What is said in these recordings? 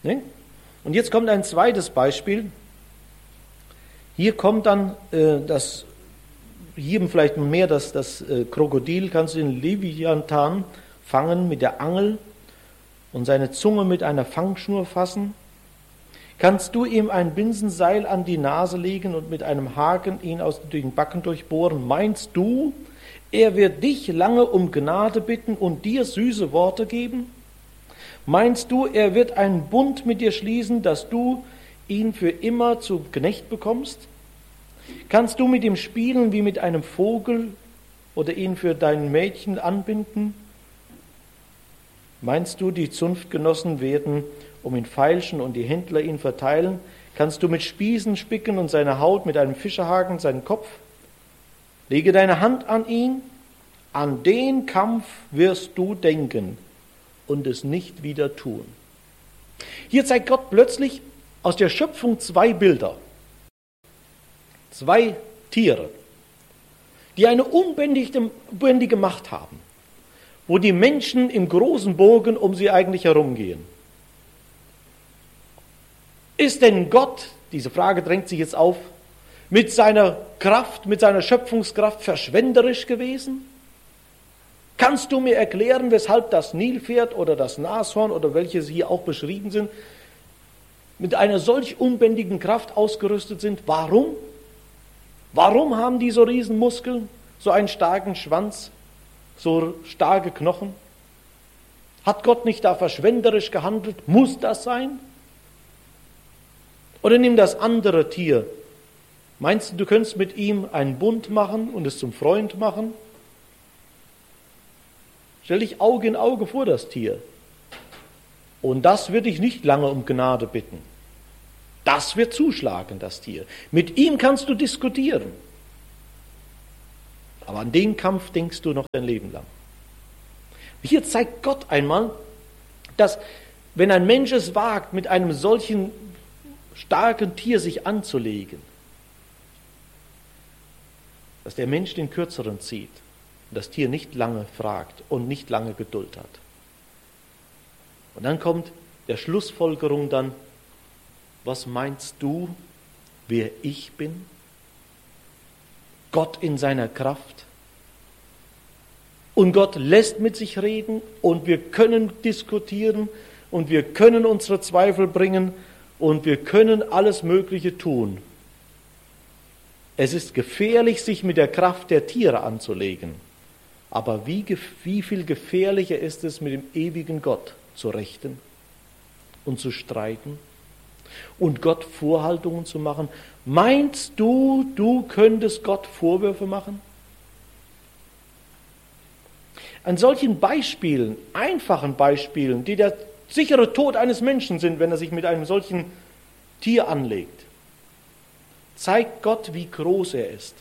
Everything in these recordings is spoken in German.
Ne? Und jetzt kommt ein zweites Beispiel. Hier kommt dann hier vielleicht mehr das Krokodil, kannst du den Leviathan fangen mit der Angel und seine Zunge mit einer Fangschnur fassen. Kannst du ihm ein Binsenseil an die Nase legen und mit einem Haken ihn aus den Backen durchbohren? Meinst du, er wird dich lange um Gnade bitten und dir süße Worte geben? Meinst du, er wird einen Bund mit dir schließen, dass du ihn für immer zu Knecht bekommst? Kannst du mit ihm spielen wie mit einem Vogel oder ihn für dein Mädchen anbinden? Meinst du, die Zunftgenossen werden um ihn feilschen und die Händler ihn verteilen? Kannst du mit Spießen spicken und seine Haut mit einem Fischerhaken seinen Kopf? Lege deine Hand an ihn, an den Kampf wirst du denken und es nicht wieder tun. Hier zeigt Gott plötzlich aus der Schöpfung zwei Bilder. Zwei Tiere, die eine unbändige Macht haben, wo die Menschen im großen Bogen um sie eigentlich herumgehen. Ist denn Gott, diese Frage drängt sich jetzt auf, mit seiner Kraft, mit seiner Schöpfungskraft verschwenderisch gewesen? Kannst du mir erklären, weshalb das Nilpferd oder das Nashorn oder welche hier auch beschrieben sind, mit einer solch unbändigen Kraft ausgerüstet sind? Warum? Warum haben die so riesen Muskeln, so einen starken Schwanz, so starke Knochen? Hat Gott nicht da verschwenderisch gehandelt? Muss das sein? Oder nimm das andere Tier. Meinst du, du könntest mit ihm einen Bund machen und es zum Freund machen? Stell dich Auge in Auge vor das Tier. Und das wird dich nicht lange um Gnade bitten. Das wird zuschlagen, das Tier. Mit ihm kannst du diskutieren. Aber an den Kampf denkst du noch dein Leben lang. Hier zeigt Gott einmal, dass wenn ein Mensch es wagt, mit einem solchen starken Tier sich anzulegen, dass der Mensch den Kürzeren zieht und das Tier nicht lange fragt und nicht lange Geduld hat. Und dann kommt der Schlussfolgerung dann, was meinst du, wer ich bin? Gott in seiner Kraft. Und Gott lässt mit sich reden und wir können diskutieren und wir können unsere Zweifel bringen und wir können alles Mögliche tun. Es ist gefährlich, sich mit der Kraft der Tiere anzulegen. Aber wie viel gefährlicher ist es, mit dem ewigen Gott zu rechten und zu streiten und Gott Vorhaltungen zu machen? Meinst du, du könntest Gott Vorwürfe machen? An solchen Beispielen, einfachen Beispielen, die der sichere Tod eines Menschen sind, wenn er sich mit einem solchen Tier anlegt, zeigt Gott, wie groß er ist.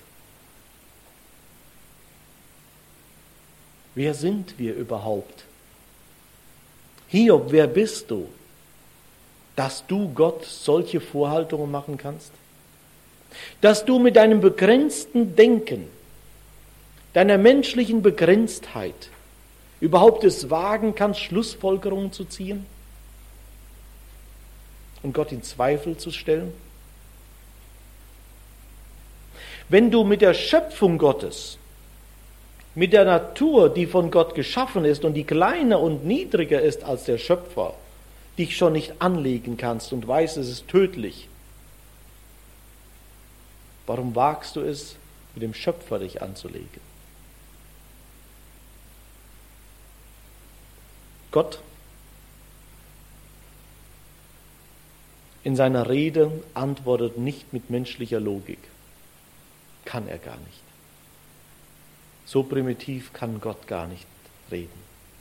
Wer sind wir überhaupt? Hiob, wer bist du, dass du Gott solche Vorhaltungen machen kannst? Dass du mit deinem begrenzten Denken, deiner menschlichen Begrenztheit überhaupt es wagen kannst, Schlussfolgerungen zu ziehen und Gott in Zweifel zu stellen? Wenn du mit der Schöpfung Gottes, mit der Natur, die von Gott geschaffen ist und die kleiner und niedriger ist als der Schöpfer, dich schon nicht anlegen kannst und weißt, es ist tödlich, warum wagst du es, mit dem Schöpfer dich anzulegen? Gott in seiner Rede antwortet nicht mit menschlicher Logik. Kann er gar nicht. So primitiv kann Gott gar nicht reden.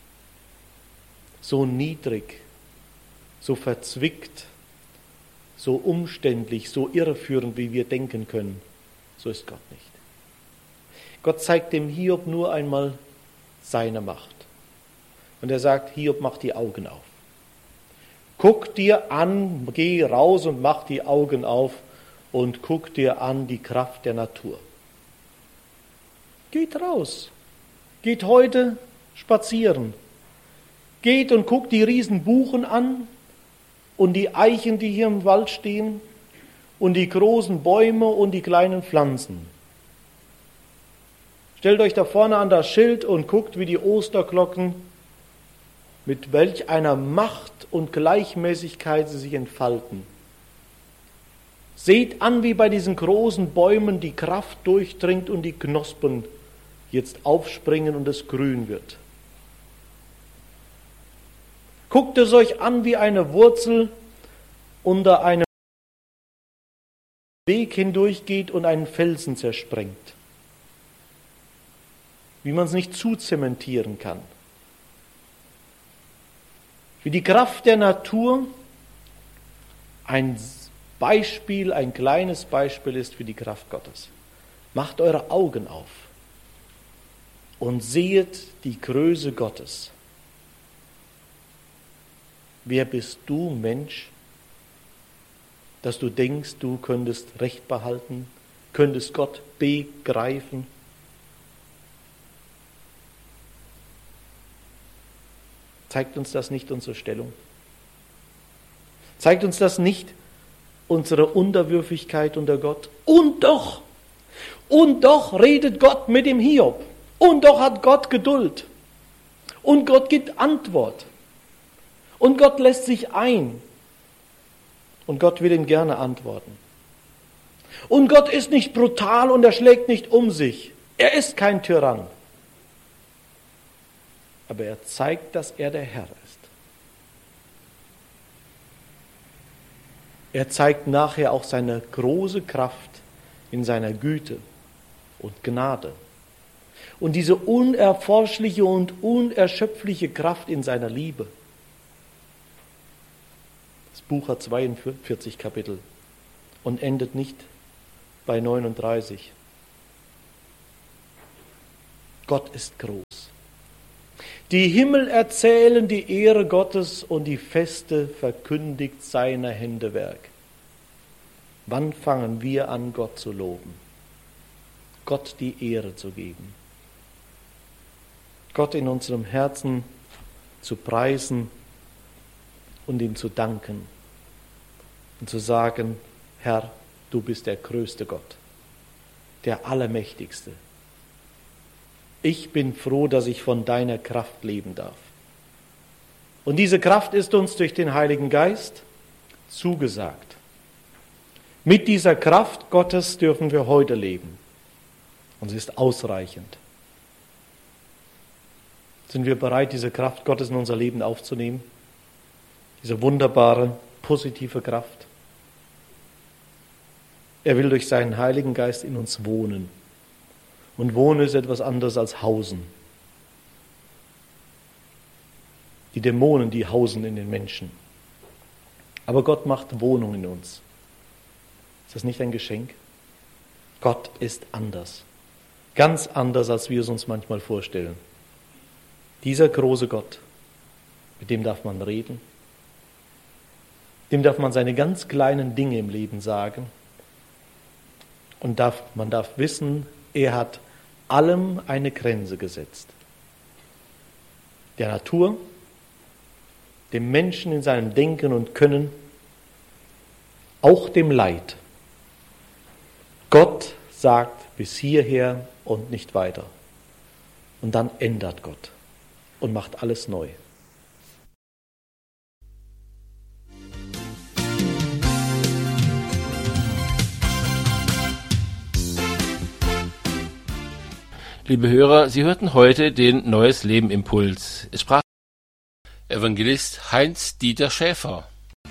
So niedrig, so verzwickt, so umständlich, so irreführend, wie wir denken können, so ist Gott nicht. Gott zeigt dem Hiob nur einmal seine Macht. Und er sagt, Hiob, mach die Augen auf. Guck dir an, geh raus und mach die Augen auf und guck dir an die Kraft der Natur. Geht raus. Geht heute spazieren. Geht und guckt die Riesenbuchen an und die Eichen, die hier im Wald stehen und die großen Bäume und die kleinen Pflanzen. Stellt euch da vorne an das Schild und guckt, wie die Osterglocken, mit welch einer Macht und Gleichmäßigkeit sie sich entfalten. Seht an, wie bei diesen großen Bäumen die Kraft durchdringt und die Knospen jetzt aufspringen und es grün wird. Guckt es euch an, wie eine Wurzel unter einem Weg hindurchgeht und einen Felsen zersprengt. Wie man es nicht zuzementieren kann. Wie die Kraft der Natur ein Beispiel, ein kleines Beispiel ist für die Kraft Gottes. Macht eure Augen auf und sehet die Größe Gottes. Wer bist du, Mensch, dass du denkst, du könntest Recht behalten, könntest Gott begreifen? Zeigt uns das nicht unsere Stellung? Zeigt uns das nicht unsere Unterwürfigkeit unter Gott? Und doch redet Gott mit dem Hiob. Und doch hat Gott Geduld. Und Gott gibt Antwort. Und Gott lässt sich ein. Und Gott will ihm gerne antworten. Und Gott ist nicht brutal und er schlägt nicht um sich. Er ist kein Tyrann. Aber er zeigt, dass er der Herr ist. Er zeigt nachher auch seine große Kraft in seiner Güte und Gnade. Und diese unerforschliche und unerschöpfliche Kraft in seiner Liebe. Das Buch hat 42 Kapitel und endet nicht bei 39. Gott ist groß. Die Himmel erzählen die Ehre Gottes und die Feste verkündigt seiner Hände Werk. Wann fangen wir an, Gott zu loben? Gott die Ehre zu geben. Gott in unserem Herzen zu preisen und ihm zu danken und zu sagen, Herr, du bist der größte Gott, der Allermächtigste. Ich bin froh, dass ich von deiner Kraft leben darf. Und diese Kraft ist uns durch den Heiligen Geist zugesagt. Mit dieser Kraft Gottes dürfen wir heute leben. Und sie ist ausreichend. Sind wir bereit, diese Kraft Gottes in unser Leben aufzunehmen? Diese wunderbare, positive Kraft. Er will durch seinen Heiligen Geist in uns wohnen. Und Wohnen ist etwas anderes als Hausen. Die Dämonen, die hausen in den Menschen. Aber Gott macht Wohnung in uns. Ist das nicht ein Geschenk? Gott ist anders. Ganz anders, als wir es uns manchmal vorstellen. Dieser große Gott, mit dem darf man reden. Dem darf man seine ganz kleinen Dinge im Leben sagen. Und man darf wissen, er hat allem eine Grenze gesetzt. Der Natur, dem Menschen in seinem Denken und Können, auch dem Leid. Gott sagt bis hierher und nicht weiter. Und dann ändert Gott und macht alles neu. Liebe Hörer, Sie hörten heute den Neues Leben Impuls. Es sprach Evangelist Heinz-Dieter Schäfer.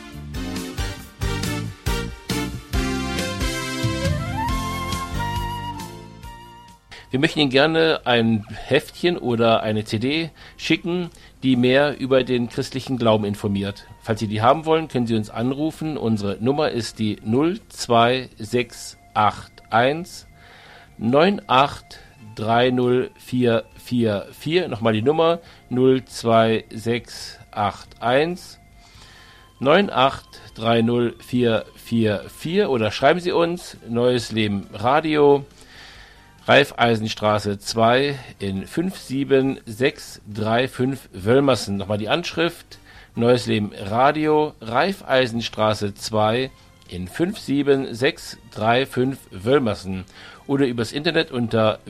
Wir möchten Ihnen gerne ein Heftchen oder eine CD schicken, die mehr über den christlichen Glauben informiert. Falls Sie die haben wollen, können Sie uns anrufen. Unsere Nummer ist die 02681 9830444. Nochmal die Nummer 02681 9830444 oder schreiben Sie uns Neues Leben Radio, Raiffeisenstraße 2 in 57635 Wölmersen. Nochmal die Anschrift Neues Leben Radio, Raiffeisenstraße 2 in 57635 Wölmersen oder übers Internet unter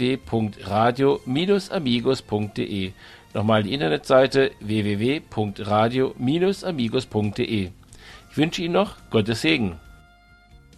www.radio-amigos.de. Nochmal die Internetseite www.radio-amigos.de. Ich wünsche Ihnen noch Gottes Segen.